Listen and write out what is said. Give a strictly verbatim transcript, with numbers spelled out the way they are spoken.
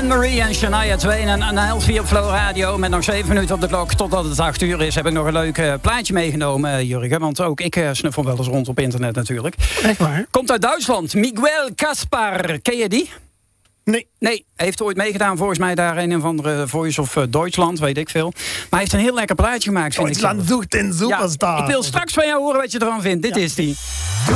Anne-Marie en Shania Twain en N L vier op Flow Radio. Met nog zeven minuten op de klok totdat het acht uur is. Heb ik nog een leuk uh, plaatje meegenomen, uh, Jurgen. Want ook ik uh, snuffel wel eens rond op internet natuurlijk. Echt waar? Komt uit Duitsland. Miguel Kaspar. Ken je die? Nee. Nee, heeft ooit meegedaan volgens mij daar in een of andere Voice of uh, Deutschland, weet ik veel. Maar hij heeft een heel lekker plaatje gemaakt, vind ik. Duitsland zoekt een superstar. Ja, ik wil straks van jou horen wat je ervan vindt. Dit ja. is die.